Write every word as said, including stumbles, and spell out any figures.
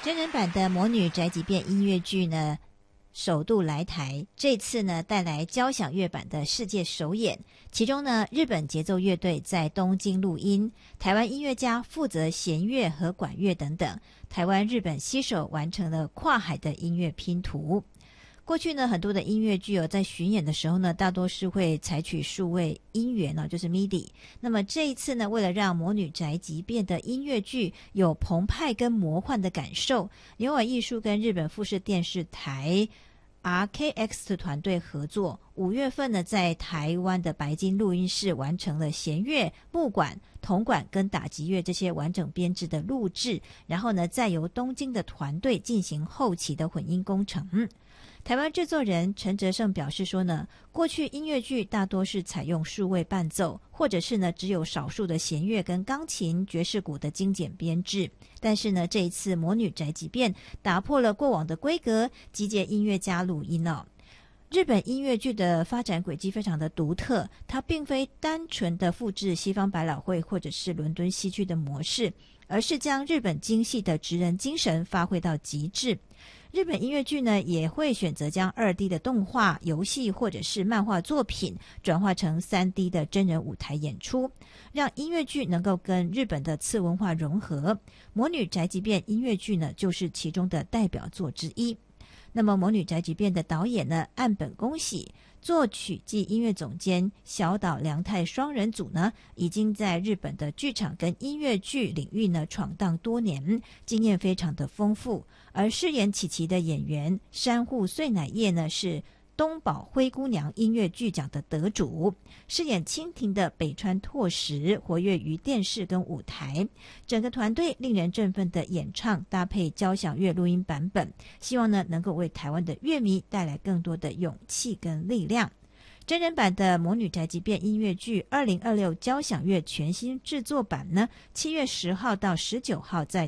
真人版的《魔女宅急便》音乐剧呢，首度来台，这次呢带来交响乐版的世界首演。其中呢，日本节奏乐队在东京录音，台湾音乐家负责弦乐和管乐等等，台湾日本携手完成了跨海的音乐拼图。过去呢，很多的音乐剧哦，在巡演的时候呢，大多是会采取数位音源哦，就是 M I D I。那么这一次呢，为了让《魔女宅急便》的音乐剧有澎湃跟魔幻的感受，牛耳艺术跟日本富士电视台 R K X 团队合作，五月份呢，在台湾的白金录音室完成了弦乐、木管、铜管跟打击乐这些完整编制的录制，然后呢，再由东京的团队进行后期的混音工程。台湾制作人陈哲胜表示说呢，过去音乐剧大多是采用数位伴奏，或者是呢只有少数的弦乐跟钢琴、爵士鼓的精简编制。但是呢，这一次《魔女宅急便》打破了过往的规格，集结音乐家录音哦。日本音乐剧的发展轨迹非常的独特，它并非单纯的复制西方百老汇或者是伦敦戏剧的模式，而是将日本精细的职人精神发挥到极致。日本音乐剧呢，也会选择将 二 D 的动画、游戏或者是漫画作品转化成 三 D 的真人舞台演出，让音乐剧能够跟日本的次文化融合。魔女宅急便音乐剧呢，就是其中的代表作之一。那么魔女宅急便的导演呢，岸本恭喜，作曲暨音乐总监小岛良太双人组呢，已经在日本的剧场跟音乐剧领域呢闯荡多年，经验非常的丰富。而饰演琪琪的演员山户穗乃叶呢，是东宝灰姑娘音乐剧奖的得主，饰演蜻蜓的北川拓实活跃于电视跟舞台，整个团队令人振奋的演唱搭配交响乐录音版本，希望呢能够为台湾的乐迷带来更多的勇气跟力量。真人版的《魔女宅急便》音乐剧二零二六交响乐全新制作版呢，七月十号到十九号在